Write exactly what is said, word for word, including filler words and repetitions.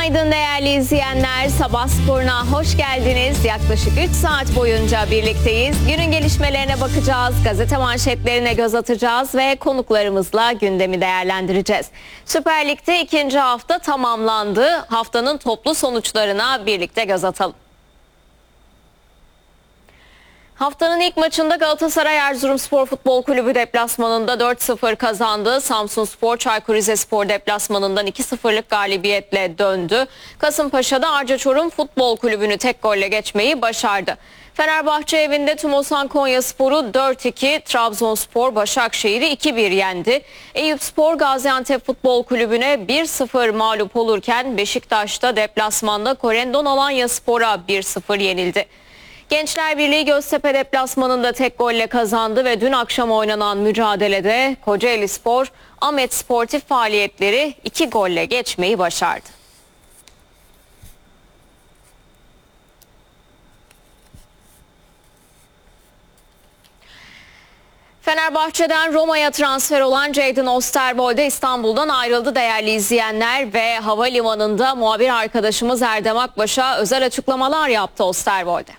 Günaydın değerli izleyenler. Sabah sporuna hoş geldiniz. Yaklaşık üç saat boyunca birlikteyiz. Günün gelişmelerine bakacağız, gazete manşetlerine göz atacağız ve konuklarımızla gündemi değerlendireceğiz. Süper Lig'de ikinci hafta tamamlandı. Haftanın toplu sonuçlarına birlikte göz atalım. Haftanın ilk maçında Galatasaray Erzurumspor Futbol Kulübü deplasmanında dört sıfır kazandı. Samsunspor Çaykur Rizespor deplasmanından iki sıfırlık galibiyetle döndü. Kasımpaşa'da Arca Çorum Futbol Kulübü'nü tek golle geçmeyi başardı. Fenerbahçe evinde Tümosan Konyaspor'u dört iki, Trabzonspor Başakşehir'i iki bir yendi. Eyüpspor Gaziantep Futbol Kulübü'ne bir sıfır mağlup olurken Beşiktaş'ta deplasmanda Korendon Alanyaspor'a bir sıfır yenildi. Gençler Birliği Göztepe deplasmanında tek golle kazandı ve dün akşam oynanan mücadelede Kocaelispor Ahmet Sportif faaliyetleri iki golle geçmeyi başardı. Fenerbahçe'den Roma'ya transfer olan Jadon Osterwolde İstanbul'dan ayrıldı değerli izleyenler ve havalimanında muhabir arkadaşımız Erdem Akbaş'a özel açıklamalar yaptı Osterwolde.